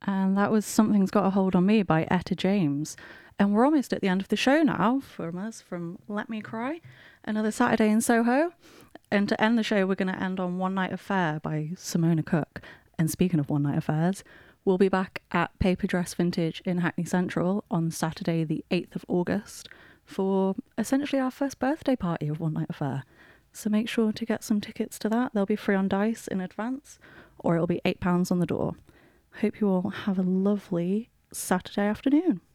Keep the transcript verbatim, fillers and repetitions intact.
And that was Something's Got a Hold on Me by Etta James. And we're almost at the end of the show now from us, from Let Me Cry, another Saturday in Soho. And to end the show, we're going to end on One Night Affair by Simona Cook. And speaking of One Night Affairs, we'll be back at Paper Dress Vintage in Hackney Central on Saturday, the eighth of August, for essentially our first birthday party of One Night Affair. So make sure to get some tickets to that. They'll be free on Dice in advance, or it'll be eight pounds on the door. Hope you all have a lovely Saturday afternoon.